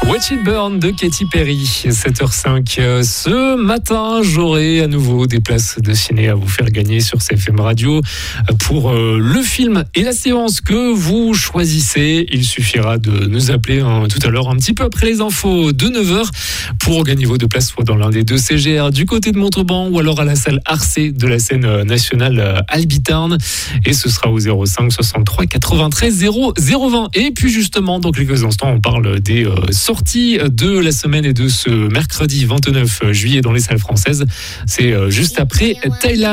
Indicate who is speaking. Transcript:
Speaker 1: Watch It Burn de Katy Perry, 7h05. Ce matin, j'aurai à nouveau des places de ciné à vous faire gagner sur CFM Radio pour le film et la séance que vous choisissez. Il suffira de nous appeler tout à l'heure, un petit peu après les infos de 9h, pour gagner vos deux places, soit dans l'un des deux CGR du côté de Montauban ou alors à la salle Arcé de la scène nationale Albitarn. Et ce sera au 05 63 93 0020. Et puis justement, dans quelques instants, on parle des sorties de la semaine et de ce mercredi 29 juillet dans les salles françaises. C'est juste après Thaïlande.